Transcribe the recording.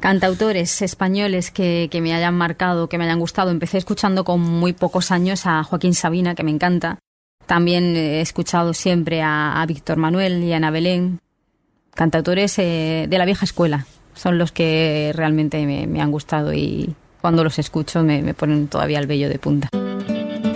Cantautores españoles que me hayan marcado, que me hayan gustado. Empecé escuchando con muy pocos años a Joaquín Sabina, que me encanta. También he escuchado siempre a Víctor Manuel y a Ana Belén. Cantautores de la vieja escuela. Son los que realmente me han gustado y cuando los escucho me ponen todavía el vello de punta.